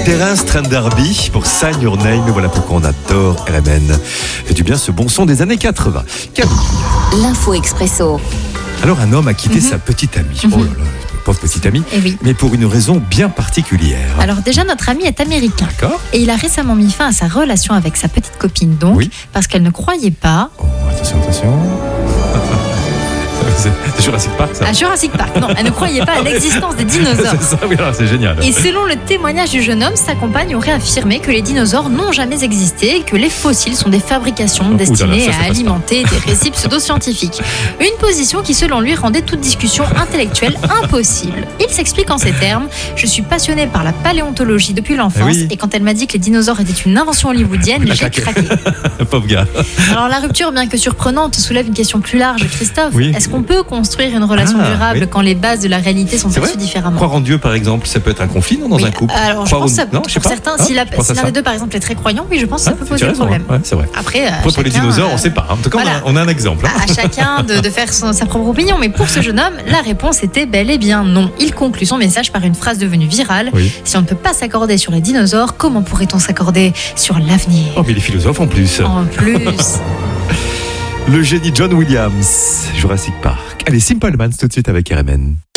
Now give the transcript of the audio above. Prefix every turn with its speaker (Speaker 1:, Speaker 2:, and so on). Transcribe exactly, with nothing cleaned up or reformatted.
Speaker 1: Terrain Strand Derby pour Sign Your Name. Et voilà pourquoi on adore R M N. Fait du bien ce bon son des années quatre-vingts. Camille.
Speaker 2: L'info expresso.
Speaker 1: Alors un homme a quitté
Speaker 2: Mm-hmm.
Speaker 1: sa petite amie.
Speaker 2: Mm-hmm.
Speaker 1: Oh là là, pauvre petite amie.
Speaker 2: Eh oui.
Speaker 1: Mais pour une raison bien particulière.
Speaker 2: Alors déjà, notre ami est américain.
Speaker 1: D'accord.
Speaker 2: Et il a récemment mis fin à sa relation avec sa petite copine, donc,
Speaker 1: Oui.
Speaker 2: parce qu'elle ne croyait pas
Speaker 1: Oh, attention, attention. C'est c'est Jurassic Park, ça.
Speaker 2: à Jurassic Park. Non, elle ne croyait pas à l'existence des dinosaures.
Speaker 1: C'est ça, oui, alors, c'est génial.
Speaker 2: Et selon le témoignage du jeune homme, sa compagne aurait affirmé que les dinosaures n'ont jamais existé et que les fossiles sont des fabrications
Speaker 1: Oh,
Speaker 2: destinées
Speaker 1: oulala, ça, ça
Speaker 2: à
Speaker 1: passe pas.
Speaker 2: alimenter des récits pseudo-scientifiques. Une position qui, selon lui, rendait toute discussion intellectuelle impossible. Il s'explique en ces termes: je suis passionné par la paléontologie depuis l'enfance,
Speaker 1: Eh oui.
Speaker 2: et quand elle m'a dit que les dinosaures étaient une invention hollywoodienne,
Speaker 1: Il a
Speaker 2: j'ai
Speaker 1: craqué.
Speaker 2: craqué.
Speaker 1: Pauvre gars.
Speaker 2: Alors la rupture, bien que surprenante, soulève une question plus large, Christophe.
Speaker 1: Oui.
Speaker 2: Est-ce qu'on peut construire une relation
Speaker 1: Ah,
Speaker 2: durable
Speaker 1: oui.
Speaker 2: quand les bases de la réalité sont
Speaker 1: C'est
Speaker 2: perçues
Speaker 1: vrai.
Speaker 2: différemment?
Speaker 1: Croire en Dieu, par exemple, ça peut être un conflit non, dans
Speaker 2: Oui,
Speaker 1: un couple.
Speaker 2: alors je
Speaker 1: Croire
Speaker 2: pense
Speaker 1: au-
Speaker 2: que ça,
Speaker 1: non,
Speaker 2: pour
Speaker 1: je sais pas.
Speaker 2: certains,
Speaker 1: Ah,
Speaker 2: si, la-
Speaker 1: je pense
Speaker 2: si
Speaker 1: à
Speaker 2: l'un
Speaker 1: ça.
Speaker 2: des deux par exemple est très croyant, oui, je pense que ça
Speaker 1: Ah,
Speaker 2: peut
Speaker 1: tu
Speaker 2: poser
Speaker 1: as raison,
Speaker 2: problème.
Speaker 1: ouais, c'est vrai.
Speaker 2: Après, euh,
Speaker 1: Après, pour les
Speaker 2: chacun,
Speaker 1: dinosaures,
Speaker 2: euh,
Speaker 1: on ne sait pas. En tout cas, on a-
Speaker 2: voilà.
Speaker 1: on a un exemple. hein.
Speaker 2: À chacun de, de faire son- sa propre opinion, mais pour ce jeune homme, la réponse était bel et bien non. Il conclut son message par une phrase devenue virale:
Speaker 1: Oui.
Speaker 2: si on ne peut pas s'accorder sur les dinosaures, comment pourrait-on s'accorder sur l'avenir?
Speaker 1: Oh, mais les philosophes en plus.
Speaker 2: En plus.
Speaker 1: Le génie John Williams, Jurassic Park. Allez, Simple Minds tout de suite avec R M N.